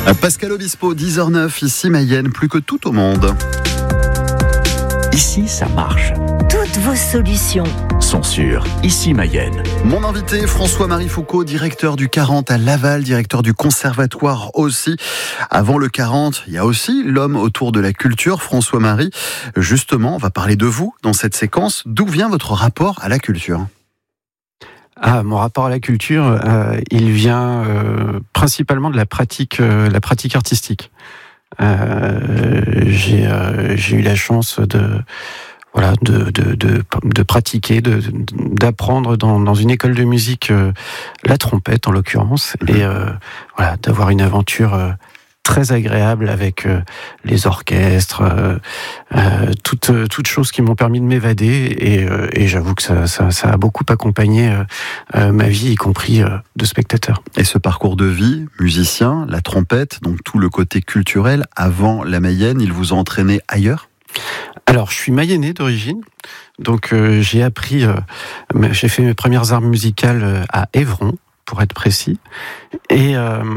Pascal Obispo, 10h09, ici Mayenne, plus que tout au monde. Ici, ça marche. Toutes vos solutions Sont sûres. Ici, Mayenne. Mon invité, François-Marie Foucault, directeur du 40 à Laval, directeur du conservatoire aussi. Avant le 40, il y a aussi l'homme autour de la culture, François-Marie. Justement, on va parler de vous dans cette séquence. D'où vient votre rapport à la culture ? Mon rapport à la culture, il vient principalement de la pratique artistique. J'ai eu la chance de pratiquer, d'apprendre dans une école de musique la trompette en l'occurrence, et d'avoir une aventure très agréable avec les orchestres, toutes choses qui m'ont permis de m'évader, et j'avoue que ça a beaucoup accompagné ma vie, y compris de spectateur. Et ce parcours de vie, musicien, la trompette, donc tout le côté culturel, avant la Mayenne, il vous a entraîné ailleurs ? Alors, je suis mayennais d'origine, donc j'ai fait mes premières armes musicales à Évron, pour être précis, et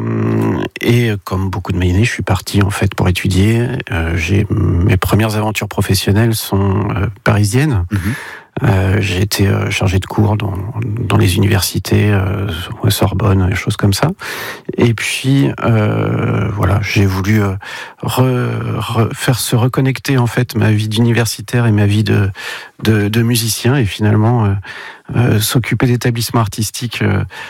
comme beaucoup de Mayennais, je suis parti en fait pour étudier. Mes premières aventures professionnelles sont parisiennes. J'ai été chargé de cours dans les universités, Sorbonne, des choses comme ça. Et puis j'ai voulu faire se reconnecter en fait ma vie d'universitaire et ma vie de musicien, et finalement s'occuper d'établissements artistiques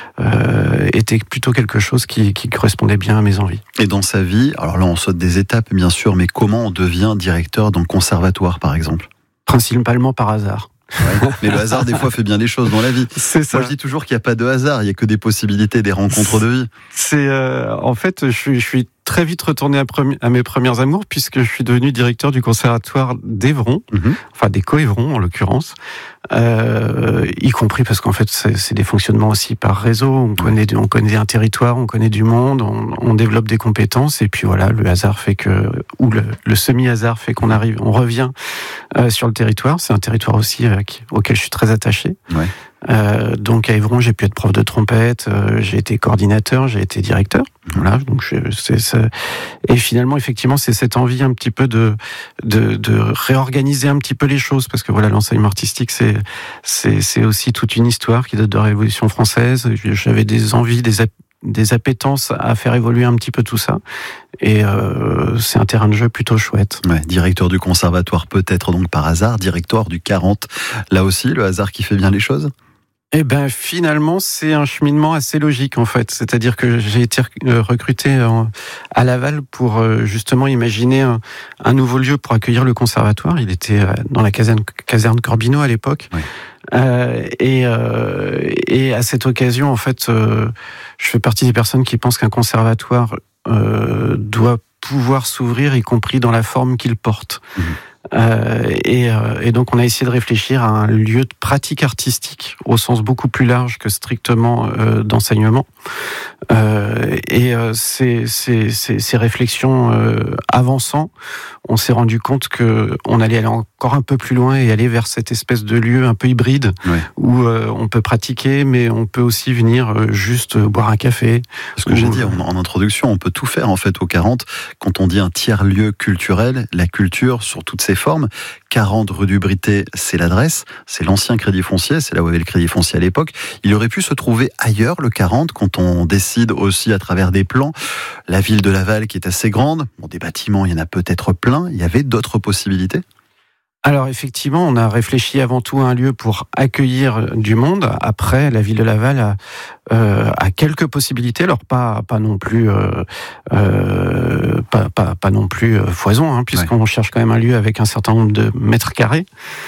était plutôt quelque chose qui correspondait bien à mes envies. Et dans sa vie, alors là on saute des étapes bien sûr, mais comment on devient directeur dans le conservatoire par exemple ? Principalement par hasard. Ouais, mais le hasard des fois fait bien les choses dans la vie. C'est ça. Moi je dis toujours qu'il n'y a pas de hasard, il n'y a que des possibilités, des rencontres de vie. En fait, je suis très vite retourné à mes premiers amours, puisque je suis devenu directeur du conservatoire d'Évron, enfin des Co-Évron en l'occurrence, y compris parce qu'en fait c'est des fonctionnements aussi par réseau, on connaît un territoire, on connaît du monde, on développe des compétences, et puis voilà, le hasard fait ou le semi-hasard fait qu'on revient sur le territoire. C'est un territoire aussi auquel je suis très attaché. Ouais. Donc à Évron, j'ai pu être prof de trompette, j'ai été coordinateur, j'ai été directeur. Voilà, donc et finalement, effectivement, c'est cette envie un petit peu de réorganiser un petit peu les choses, parce que voilà, l'enseignement artistique, c'est aussi toute une histoire qui date de la Révolution française. J'avais des envies, des appétences à faire évoluer un petit peu tout ça, et c'est un terrain de jeu plutôt chouette. Ouais, directeur du conservatoire peut-être donc par hasard, directeur du 40, là aussi le hasard qui fait bien les choses ? Eh ben finalement, c'est un cheminement assez logique en fait. C'est-à-dire que j'ai été recruté à Laval pour justement imaginer un nouveau lieu pour accueillir le conservatoire. Il était dans la caserne Corbineau à l'époque. Oui. Et à cette occasion, en fait, je fais partie des personnes qui pensent qu'un conservatoire doit pouvoir s'ouvrir, y compris dans la forme qu'il porte. Et donc on a essayé de réfléchir à un lieu de pratique artistique au sens beaucoup plus large que strictement d'enseignement. Ces réflexions avançant, on s'est rendu compte que on allait aller encore un peu plus loin et aller vers cette espèce de lieu un peu hybride, où on peut pratiquer, mais on peut aussi venir juste boire un café. Ce que j'ai dit en introduction, on peut tout faire en fait au 40. Quand on dit un tiers-lieu culturel, la culture sur toutes ses formes. 40 rue du Brité, c'est l'adresse, c'est l'ancien Crédit Foncier, c'est là où avait le Crédit Foncier à l'époque. Il aurait pu se trouver ailleurs, le 40, quand on décide aussi à travers des plans. La ville de Laval qui est assez grande, des bâtiments, il y en a peut-être plein, il y avait d'autres possibilités ? Alors effectivement, on a réfléchi avant tout à un lieu pour accueillir du monde. Après, la ville de Laval a quelques possibilités, alors pas non plus pas non plus foison, puisqu'on cherche quand même un lieu avec un certain nombre de mètres carrés.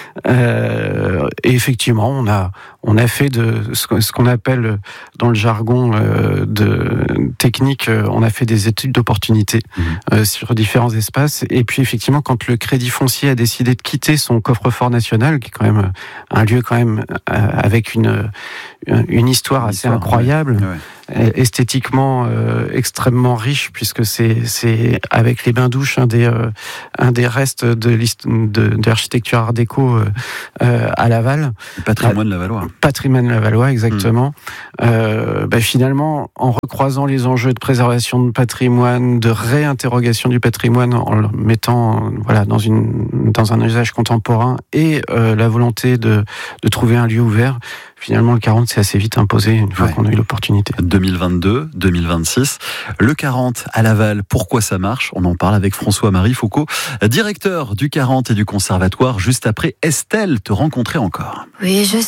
Et effectivement, on a fait de ce qu'on appelle dans le jargon de technique, on a fait des études d'opportunité sur différents espaces. Et puis effectivement, quand le Crédit Foncier a décidé de quitter son coffre-fort national, qui est quand même un lieu quand même avec une histoire assez incroyable, incroyable. Esthétiquement extrêmement riche, puisque c'est avec les bains-douches un des restes de l'architecture art déco à Laval. Le patrimoine lavallois. Patrimoine lavallois, exactement. Finalement, en recroisant les enjeux de préservation de patrimoine, de réinterrogation du patrimoine, en le mettant dans un usage contemporain, et la volonté de trouver un lieu ouvert, finalement, le 40 s'est assez vite imposé une fois qu'on a eu l'opportunité. 2022, 2026. Le 40 à Laval, pourquoi ça marche? On en parle avec François-Marie Foucault, directeur du 40 et du Conservatoire, juste après Estelle, te rencontrer encore. Oui, je